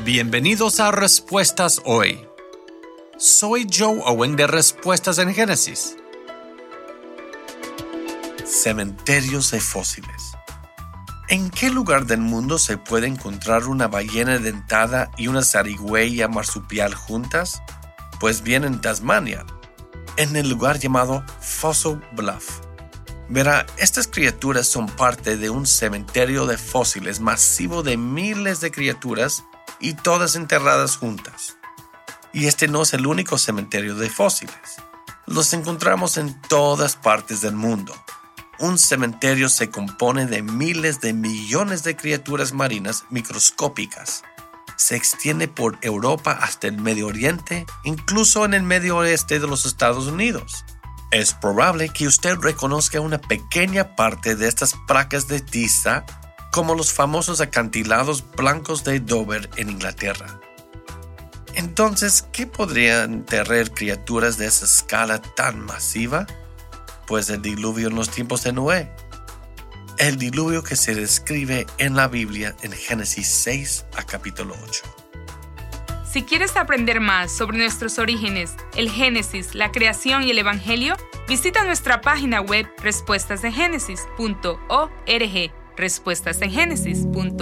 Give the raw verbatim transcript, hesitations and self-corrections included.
Bienvenidos a Respuestas Hoy. Soy Joe Owen de Respuestas en Génesis. Cementerios de fósiles. ¿En qué lugar del mundo se puede encontrar una ballena dentada y una zarigüeya marsupial juntas? Pues bien, en Tasmania, en el lugar llamado Fossil Bluff. Verá, estas criaturas son parte de un cementerio de fósiles masivo de miles de criaturas y todas enterradas juntas. Y este no es el único cementerio de fósiles. Los encontramos en todas partes del mundo. Un cementerio se compone de miles de millones de criaturas marinas microscópicas. Se extiende por Europa hasta el Medio Oriente, incluso en el medio oeste de los Estados Unidos. Es probable que usted reconozca una pequeña parte de estas placas de tiza, como los famosos acantilados blancos de Dover en Inglaterra. Entonces, ¿qué podrían enterrar criaturas de esa escala tan masiva? Pues el diluvio en los tiempos de Noé. El diluvio que se describe en la Biblia en Génesis seis a capítulo ocho. Si quieres aprender más sobre nuestros orígenes, el Génesis, la creación y el Evangelio, visita nuestra página web respuestas en génesis punto org. respuestas en génesis punto org